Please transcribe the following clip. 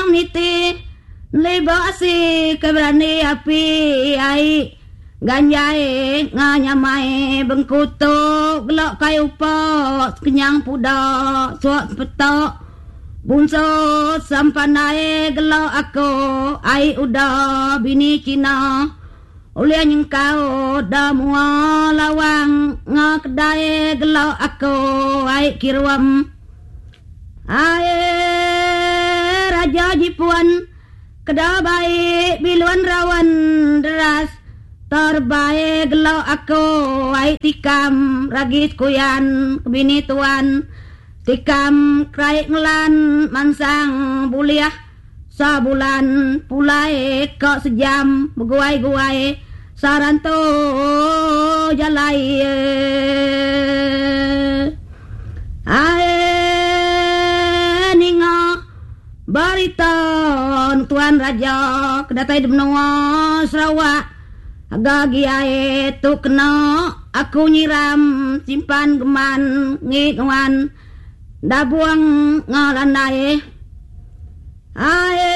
Sang niti libasi keberani api ai ganjai nganyamai bengkutuk gelok kayu pot kenyang puda suat petok bunso sampanai gelok aku ai udah bini Cina ulian yang kau dah mua lawang ngakedai gelok aku ai kirwam ai raja jipuan kedah baik biluan rawan deras terbaik gelok aku ai tikam ragis kuyan bini tuan tikam kraik ngelan mansang buliah sabulan pulai kok sejam beguai-guai saranto jalai ningo bariton tuan raja kedatai demnoa Sarawak agagi ae tu kena aku nyiram simpan geman ngitwan dah buang ngalandai ae